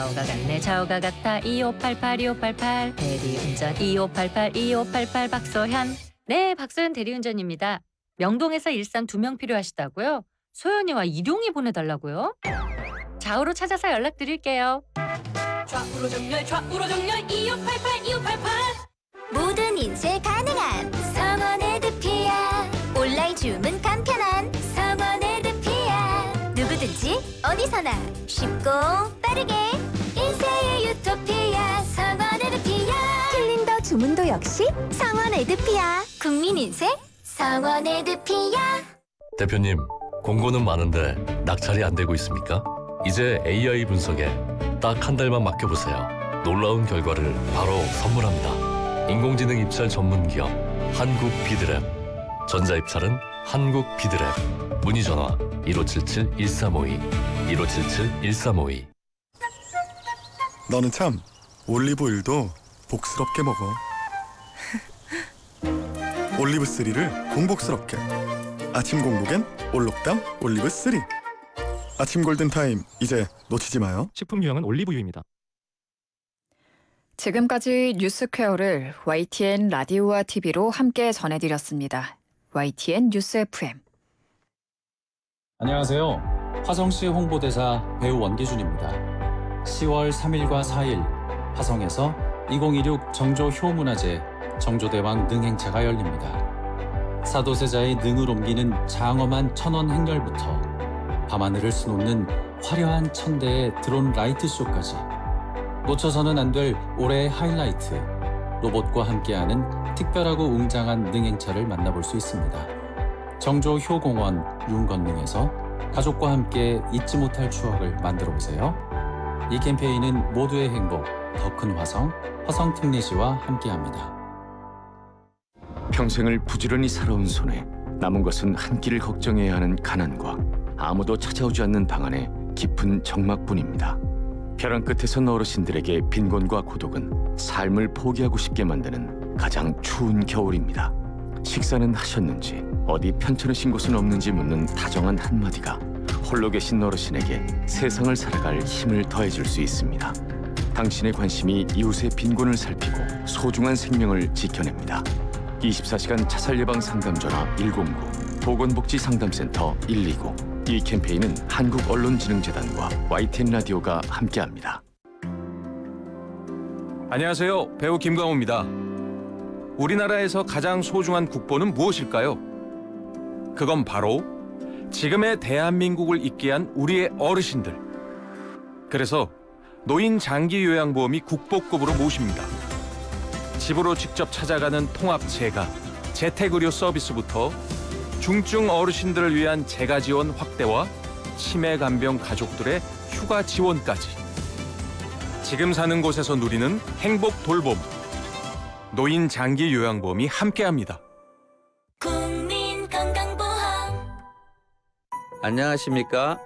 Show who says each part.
Speaker 1: 좌우가 같네 좌우가 같아 2588 대리운전 2588 박소현. 네, 박소현 대리운전입니다. 명동에서 일산 2명 필요하시다고요? 소연이와 일용이 보내달라고요? 좌우로 찾아서 연락드릴게요.
Speaker 2: 좌우로 정렬 2588
Speaker 3: 모든 인쇄 가능한 성원 에드피아. 온라인 주문 간편한 성원 에드피아. 누구든지 어디서나 쉽고 빠르게 인쇄의 유토피아 성원 에드피아. 캘린더 주문도 역시 성원 에드피아. 국민 인쇄 성원 에드피아.
Speaker 4: 대표님, 공고는 많은데 낙찰이 안 되고 있습니까? 이제 AI 분석에 딱 한 달만 맡겨보세요. 놀라운 결과를 바로 선물합니다. 인공지능 입찰 전문 기업 한국비드랩. 전자입찰은 한국비드랩. 문의 전화 1577-1352 1577-1352.
Speaker 5: 너는 참 올리브오일도 복스럽게 먹어. 올리브3를 공복스럽게. 아침 공복엔 올록당 올리브3. 아침 골든타임 이제 놓치지 마요.
Speaker 6: 식품 유형은 올리브유입니다.
Speaker 7: 지금까지 뉴스퀘어를 YTN 라디오와 TV로 함께 전해드렸습니다. YTN 뉴스 FM.
Speaker 8: 안녕하세요. 화성시 홍보대사 배우 원기준입니다. 10월 3일과 4일 화성에서 2026 정조 효문화제 정조대왕 능행차가 열립니다. 사도세자의 능을 옮기는 장엄한 천원 행렬부터 밤하늘을 수놓는 화려한 천대의 드론 라이트쇼까지 놓쳐서는 안 될 올해의 하이라이트, 로봇과 함께하는 특별하고 웅장한 능행차를 만나볼 수 있습니다. 정조 효공원 윤건능에서 가족과 함께 잊지 못할 추억을 만들어 보세요. 이 캠페인은 모두의 행복, 더 큰 화성, 화성특례시와 함께합니다.
Speaker 9: 평생을 부지런히 살아온 손에 남은 것은 한 끼를 걱정해야 하는 가난과 아무도 찾아오지 않는 방 안의 깊은 적막뿐입니다. 벼랑 끝에선 어르신들에게 빈곤과 고독은 삶을 포기하고 싶게 만드는 가장 추운 겨울입니다. 식사는 하셨는지, 어디 편찮으신 곳은 없는지 묻는 다정한 한마디가 홀로 계신 어르신에게 세상을 살아갈 힘을 더해줄 수 있습니다. 당신의 관심이 이웃의 빈곤을 살피고 소중한 생명을 지켜냅니다. 24시간 자살 예방 상담 전화 109, 보건복지상담센터 129. 이 캠페인은 한국언론진흥재단과 YTN 라디오가 함께합니다.
Speaker 10: 안녕하세요. 배우 김광호입니다. 우리나라에서 가장 소중한 국보는 무엇일까요? 그건 바로 지금의 대한민국을 있게 한 우리의 어르신들. 그래서 노인 장기 요양보험이 국보급으로 모십니다. 집으로 직접 찾아가는 통합 재가, 재택의료 서비스부터 중증 어르신들을 위한 재가 지원 확대와 치매 간병 가족들의 휴가 지원까지. 지금 사는 곳에서 누리는 행복 돌봄. 노인 장기 요양보험이 함께합니다.
Speaker 2: 국민건강보험.
Speaker 11: 안녕하십니까?